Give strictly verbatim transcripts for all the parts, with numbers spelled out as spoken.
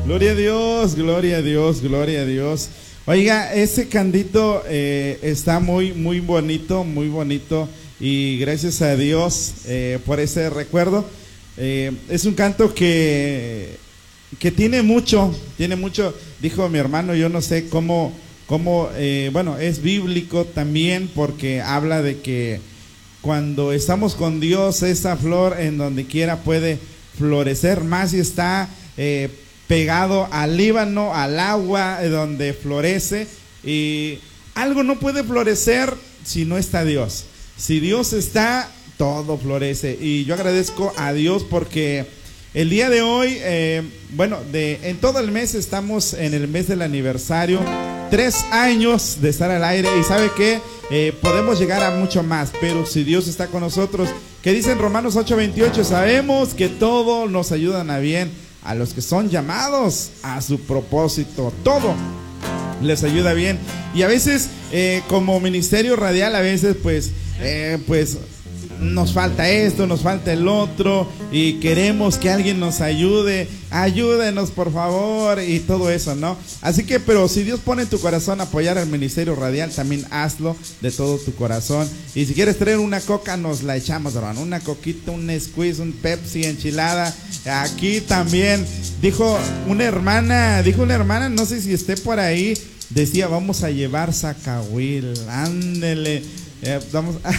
Gloria a Dios, gloria a Dios, gloria a Dios. Oiga, ese cantito eh, está muy, muy bonito, muy bonito. Y gracias a Dios eh, por ese recuerdo. Eh, es un canto que, que tiene mucho, tiene mucho. Dijo mi hermano, yo no sé cómo, cómo eh, bueno, es bíblico también porque habla de que cuando estamos con Dios, esa flor en donde quiera puede florecer más y está eh, pegado al Líbano, al agua eh, donde florece. Y algo no puede florecer si no está Dios. Si Dios está, todo florece. Y yo agradezco a Dios porque el día de hoy, eh, bueno, de, en todo el mes estamos en el mes del aniversario. Tres años de estar al aire. Y ¿sabe qué? Eh, podemos llegar a mucho más, pero si Dios está con nosotros, que dice en Romanos ocho veintiocho, sabemos que todo nos ayudan a bien a los que son llamados a su propósito. Todo les ayuda bien. Y a veces eh, como ministerio radial, a veces pues eh, pues nos falta esto, nos falta el otro y queremos que alguien nos ayude, ayúdenos por favor y todo eso, ¿no? Así que, pero si Dios pone en tu corazón apoyar al ministerio radial, también hazlo de todo tu corazón. Y si quieres traer una coca, nos la echamos, hermano, una coquita, un squeeze, un Pepsi, enchilada, aquí también. Dijo una hermana, dijo una hermana, no sé si esté por ahí, decía, vamos a llevar zacahuil, ándele, eh, vamos a...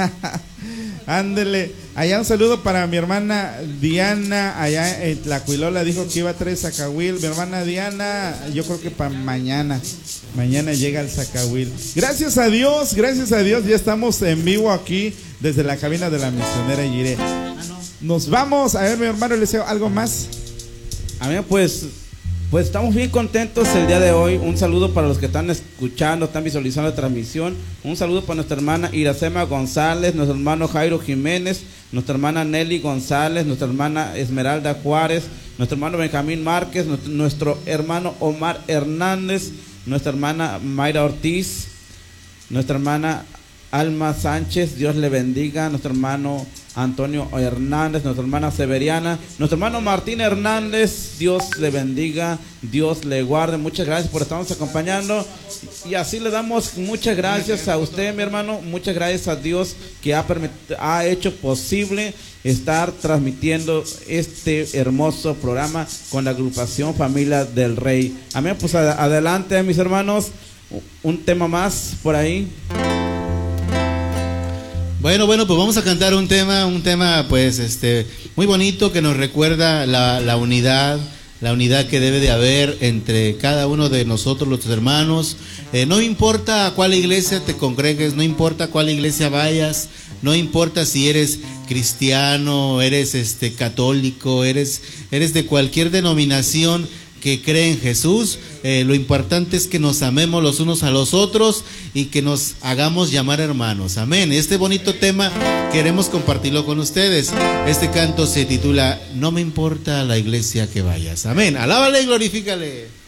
Ándele, allá un saludo para mi hermana Diana, allá en Tlacuilola, dijo que iba a traer zacahuil. Mi hermana Diana, yo creo que para mañana, mañana llega el zacahuil. Gracias a Dios, gracias a Dios, ya estamos en vivo aquí desde la cabina de la misionera Yiré. Nos vamos, a ver mi hermano, le deseo algo más. Amén, pues... Pues estamos bien contentos el día de hoy. Un saludo para los que están escuchando, están visualizando la transmisión. Un saludo para nuestra hermana Iracema González, nuestro hermano Jairo Jiménez, nuestra hermana Nelly González, nuestra hermana Esmeralda Juárez, nuestro hermano Benjamín Márquez, nuestro, nuestro hermano Omar Hernández, nuestra hermana Mayra Ortiz, nuestra hermana Alma Sánchez, Dios le bendiga, nuestro hermano Antonio Hernández, nuestra hermana Severiana, nuestro hermano Martín Hernández, Dios le bendiga, Dios le guarde. Muchas gracias por estarnos acompañando y así le damos muchas gracias a usted, mi hermano, muchas gracias a Dios que ha, ha hecho posible estar transmitiendo este hermoso programa con la agrupación Familia del Rey. Amén, pues adelante mis hermanos, un tema más por ahí. Bueno, bueno, pues vamos a cantar un tema, un tema pues este muy bonito que nos recuerda la, la unidad, la unidad que debe de haber entre cada uno de nosotros los hermanos. Eh, no importa a cuál iglesia te congregues, no importa a cuál iglesia vayas, no importa si eres cristiano, eres este católico, eres, eres de cualquier denominación que cree en Jesús, eh, lo importante es que nos amemos los unos a los otros y que nos hagamos llamar hermanos. Amén. Este bonito tema queremos compartirlo con ustedes. Este canto se titula No me importa la iglesia que vayas. Amén. Alábale y glorifícale.